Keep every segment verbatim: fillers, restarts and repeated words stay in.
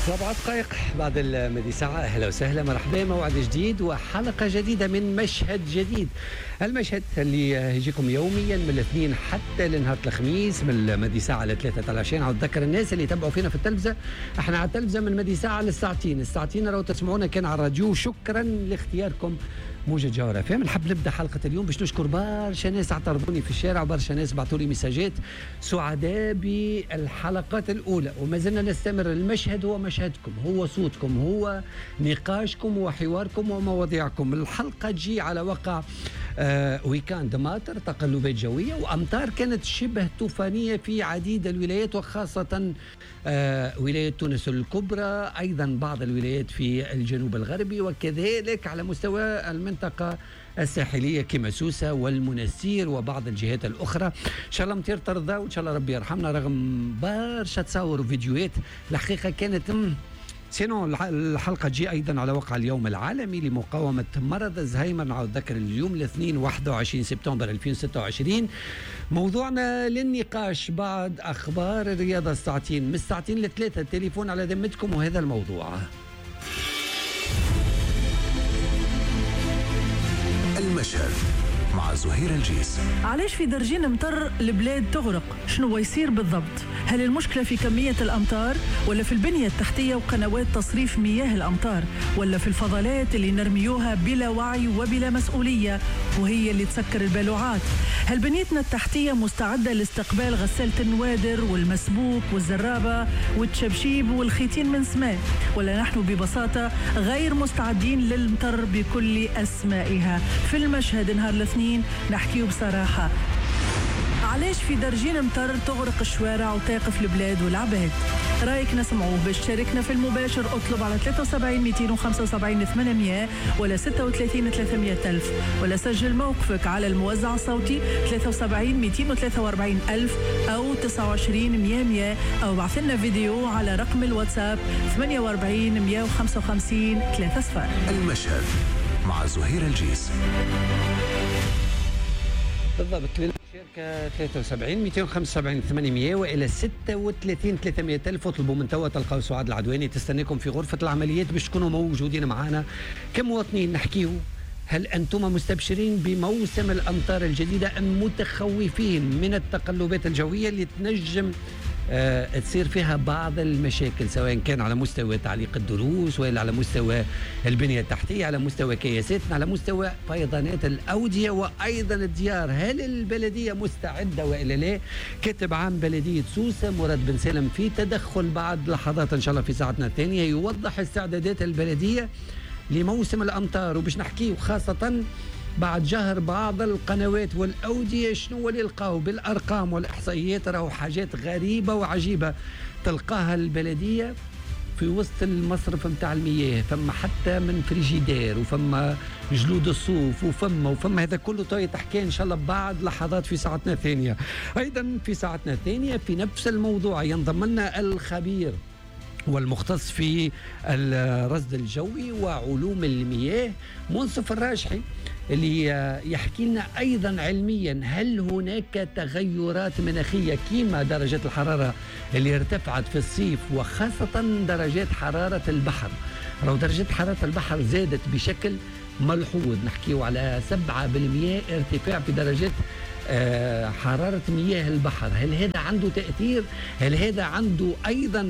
سبع دقائق بعد المدي ساعة. أهلا وسهلا، مرحبا، موعد جديد وحلقة جديدة من مشهد جديد. المشهد اللي يجيكم يوميا من الاثنين حتى لنهار الخميس من المدي ساعة لثلاثة العشرين. عاود ذكر الناس اللي يتابعوا فينا في التلفزة، احنا على التلفزة من المدي ساعة للساعتين، الساعتين راهو تسمعونا كان على الراديو. شكرا لاختياركم موجة جوهرة فهم. نحب نبدا حلقة اليوم باش نشكر برشا ناس اعترضوني في الشارع وبرشا ناس بعثوا لي مساجات سعداء بالحلقات الأولى، وما زلنا نستمر. المشهد هو مشهدكم، هو صوتكم، هو نقاشكم وحواركم ومواضيعكم. الحلقة تجي على وقع آه ويكاند ماطر، تقلبات جوية وأمطار كانت شبه طوفانية في عديد الولايات، وخاصة آه ولاية تونس الكبرى، أيضا بعض الولايات في الجنوب الغربي، وكذلك على مستوى المنطقة الساحلية كما سوسة والمنستير وبعض الجهات الأخرى. إن شاء الله مطير ترضى وإن شاء الله ربي يرحمنا، رغم برشا تصور وفيديوهات الحقيقة كانت سينو. الحلقة تجي أيضا على وقع اليوم العالمي لمقاومة مرض الزهايمر. نعود ذكر اليوم الاثنين واحد وعشرين سبتمبر ألفين وستة وعشرين. موضوعنا للنقاش بعد أخبار الرياضة الساعتين، من الساعتين لثلاثة. التليفون على ذمتكم وهذا الموضوع. المشهد مع زهير الجيس. علاش في درجين مطر البلاد تغرق؟ شنو يصير بالضبط؟ هل المشكلة في كمية الأمطار، ولا في البنية التحتية وقنوات تصريف مياه الأمطار، ولا في الفضلات اللي نرميوها بلا وعي وبلا مسؤولية وهي اللي تسكر البالوعات؟ هل بنيتنا التحتية مستعدة لاستقبال غسالة النوادر والمسبوك والزرابة والتشبشيب والخيتين من سماء، ولا نحن ببساطة غير مستعدين للمطر بكل أسمائها؟ في المشهد نهار الاثنين نحكيه بصراحة. علاش في درجين مطر تغرق الشوارع وتاقف البلاد والعباد؟ رايك نسمعوه. باش تشاركنا في المباشر اطلب على ثلاثة وسبعين مئتين وخمسة وسبعين ثمانمئة ولا ستة وثلاثين ثلاثمئة ألف، ولا سجل موقفك على الموزع الصوتي ثلاثة وسبعين مئتين وثلاثة وأربعين ألف أو تسعة وعشرين مئة مئة، أو بعث لنا فيديو على رقم الواتساب ثمانية وأربعين مئة وخمسة وخمسين ثلاثة صفر. المشهد مع زهير الجيس. بالضبط، للشركة ثلاثة وسبعين مئتين وخمسة وسبعين ثمانمئة وإلى ستة وثلاثين ثلاثمئة ألف. اطلبوا من توا تلقاو سعاد العدواني تستناكم في غرفة العمليات باش تكونوا موجودين معنا كمواطنين. نحكيو، هل أنتم مستبشرين بموسم الأمطار الجديدة أم متخوفين من التقلبات الجوية اللي تنجم آه تصير فيها بعض المشاكل، سواء كان على مستوى تعليق الدروس ولا على مستوى البنية التحتية، على مستوى كياساتنا، على مستوى فيضانات الأودية وأيضا الديار؟ هل البلدية مستعدة وإلا لا؟ كاتب عام بلدية سوسة مراد بن سالم في تدخل بعد لحظات إن شاء الله في ساعتنا الثانية يوضح استعدادات البلدية لموسم الأمطار، وباش نحكيه خاصة بعد جهر بعض القنوات والأودية شنو اللي لقاو بالأرقام والإحصائيات. راهو حاجات غريبة وعجيبة تلقاها البلدية في وسط المصرف متاع المياه، فما حتى من فريجيدير وفما جلود الصوف وفما وفما هذا كله طيب تحكي إن شاء الله بعد لحظات في ساعتنا الثانية. أيضا في ساعتنا الثانية في نفس الموضوع ينضم لنا الخبير والمختص في الرصد الجوي وعلوم المياه منصف الراجحي، اللي يحكي لنا أيضا علميا هل هناك تغيرات مناخية كيما درجة الحرارة اللي ارتفعت في الصيف، وخاصة درجات حرارة البحر. لو درجة حرارة البحر زادت بشكل ملحوظ، نحكيه على سبعة بالمئة ارتفاع في درجات حرارة مياه البحر. هل هذا عنده تأثير؟ هل هذا عنده أيضا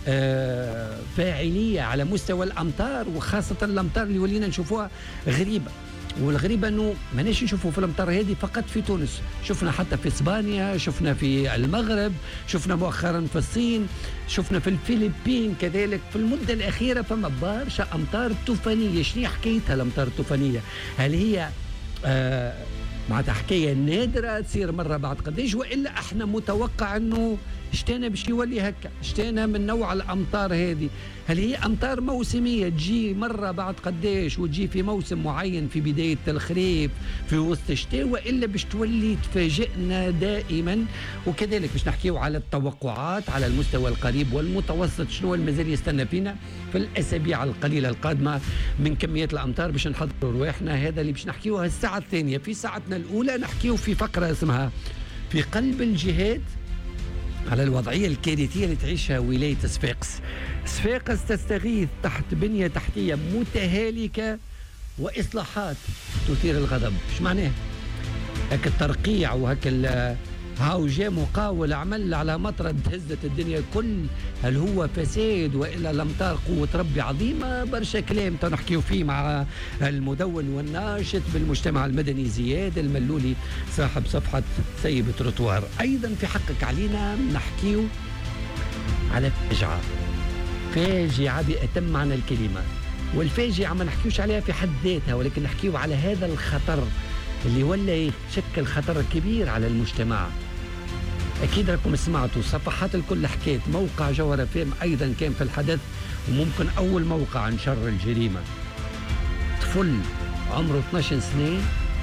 آه فاعلية على مستوى الأمطار، وخاصة الأمطار اللي ولينا نشوفوها غريبة؟ والغريبة أنه ما ناش نشوفوا في الأمطار هذه فقط في تونس، شفنا حتى في إسبانيا، شفنا في المغرب، شفنا مؤخرا في الصين، شفنا في الفلبين كذلك. في المدة الأخيرة فما برشا أمطار طوفانية. شنو حكايتها الأمطار الطوفانية؟ هل هي آه معناتها حكاية نادرة تصير مرة بعد قديش، وإلا احنا متوقع أنه شتينا باش يولي هكا؟ شتينا من نوع الأمطار هذه؟ هل هي أمطار موسمية تجي مرة بعد قديش وتجي في موسم معين في بداية الخريف في وسط الشتاء، وإلا باش تولي تفاجئنا دائما؟ وكذلك باش نحكيو على التوقعات على المستوى القريب والمتوسط، شنو المازال يستنى فينا في الأسابيع القليلة القادمة من كمية الأمطار باش نحضروا رواحنا. هذا اللي باش نحكيوها الساعة الثانية. في ساعتنا الأولى نحكيو في فقرة اسمها في قلب الجهاد على الوضعية الكارثية اللي تعيشها ولاية صفاقس. صفاقس تستغيث تحت بنية تحتية متهالكة وإصلاحات تثير الغضب. ايش معناه؟ هك الترقيع وهك هاو جاء مقاول عمل على مطرد هزت الدنيا كل. هل هو فساد والا الامطار قوه ربي عظيمه؟ برشا كلام تنحكيو فيه مع المدون والناشط بالمجتمع المدني زياد الملولي صاحب صفحه سيب تروتوار. ايضا في حقك علينا نحكيو على فاجعه فاجعه باتم معنى الكلمه، والفاجعه ما نحكيوش عليها في حد ذاتها ولكن نحكيو على هذا الخطر اللي ولا يشكل خطر كبير على المجتمع. أكيد راكم سمعتوا صفحات الكل حكيت. موقع جوهرة فيم أيضا كان في الحدث وممكن أول موقع عن شر الجريمة. طفل عمره اثنعش سنة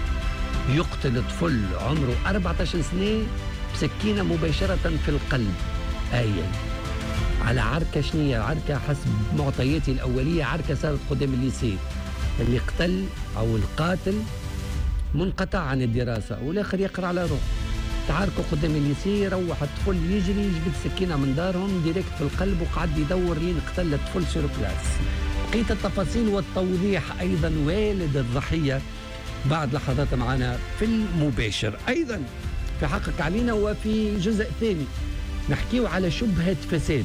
يقتل طفل عمره أربعة عشر سنة بسكينة مباشرة في القلب. آية على عركة شنية؟ عركة حسب معطياتي الأولية عركة صارت قدام الليسي. اللي قتل أو القاتل منقطع عن الدراسة والآخر يقرأ على روح. تعاركوا قدام الليسي، روح الطفل يجري يجبد سكينة من دارهم ديريكت في القلب وقعد يدور لين قتل الطفل سور بلاس. بقية التفاصيل والتوضيح أيضا والد الضحية بعد لحظات معنا في المباشر. أيضا في حقك علينا وفي جزء ثاني نحكيه على شبهة فساد.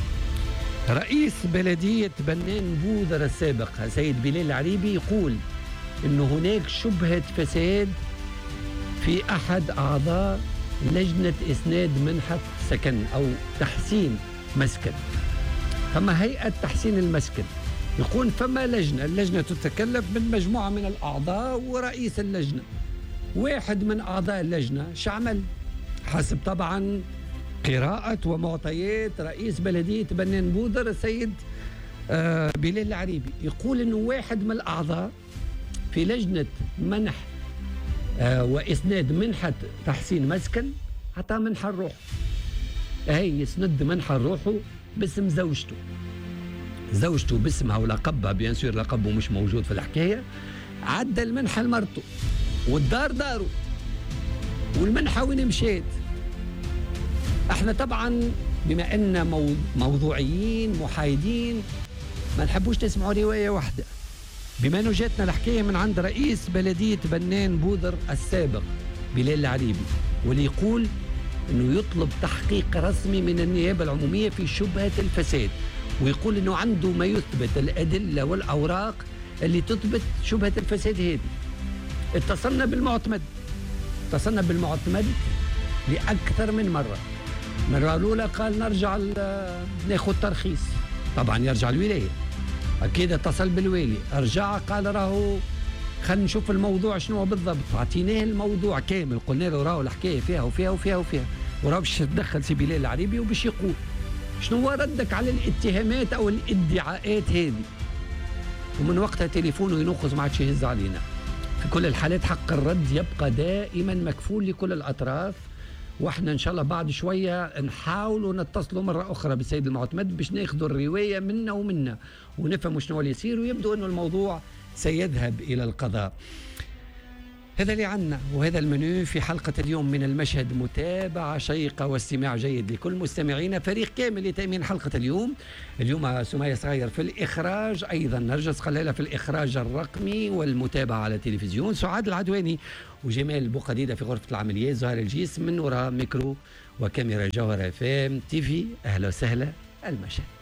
رئيس بلدية بنان بودر السابق سيد بلال العريبي يقول إنه هناك شبهة فساد في أحد أعضاء لجنة إسناد منحة سكن أو تحسين مسكن. فما هيئة تحسين المسكن يقول فما لجنة، اللجنة تتكلف من مجموعة من الأعضاء ورئيس اللجنة. واحد من أعضاء اللجنة شعمل حسب طبعا قراءة ومعطيات رئيس بلدية بنان بودر السيد آه بلال العريبي، يقول إنه واحد من الأعضاء في لجنة منح آه وإسناد منحة تحسين مسكن حتى منحة الروح. هي يسند منحة روحه باسم زوجته. زوجته باسمها ولقبها بيان سور لقبه مش موجود في الحكاية. عدى المنحة لمرته والدار داره والمنحة وين مشيت. احنا طبعا بما ان مو موضوعيين محايدين ما نحبوش نسمعوا رواية واحدة. بما انه جاتنا الحكايه من عند رئيس بلديه بنان بودر السابق بلال العريبي واللي يقول انه يطلب تحقيق رسمي من النيابه العموميه في شبهه الفساد، ويقول انه عنده ما يثبت الادله والاوراق اللي تثبت شبهه الفساد هذه. اتصلنا بالمعتمد اتصلنا بالمعتمد لاكثر من مره. المره الاولى قال نرجع ناخذ ترخيص، طبعا يرجع الولايه. أكيد اتصل بالوالي، أرجع قال راهو خلينا نشوف الموضوع شنو بالضبط. أعطيناه الموضوع كامل، قلنا له راهو الحكاية فيها وفيها وفيها وفيها، وراه باش يتدخل سي بلال العريبي وباش يقول شنو هو ردك على الاتهامات أو الادعاءات هذه. ومن وقتها تليفونه ينخز ما عادش يهز علينا. في كل الحالات حق الرد يبقى دائما مكفول لكل الأطراف، واحنا ان شاء الله بعد شويه نحاولوا نتصلوا مره اخرى بالسيد المعتمد باش ناخذوا الروايه منا ومنا ونفهموا شنو اللي يصير، ويبدو انه الموضوع سيذهب الى القضاء. هذا اللي عنا وهذا المنيو في حلقه اليوم من المشهد. متابعه شيقه واستماع جيد لكل مستمعينا. فريق كامل لتامين حلقه اليوم. اليوم سمية صغير في الاخراج، ايضا نرجس قلاله في الاخراج الرقمي والمتابعه على التلفزيون، سعاد العدواني وجمال بوقديدة في غرفه العمليات، زهير الجيس من وراء ميكرو وكاميرا جوهرة اف ام تي في. اهلا وسهلا المشهد.